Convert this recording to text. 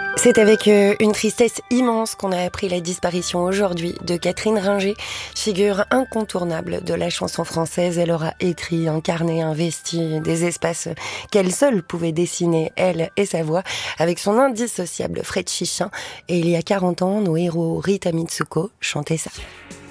C'est avec une tristesse immense qu'on a appris la disparition aujourd'hui de Catherine Ringer, figure incontournable de la chanson française. Elle aura écrit, incarné, investi des espaces qu'elle seule pouvait dessiner, elle et sa voix, avec son indissociable Fred Chichin. Et il y a 40 ans, nos héros Rita Mitsuko chantaient ça.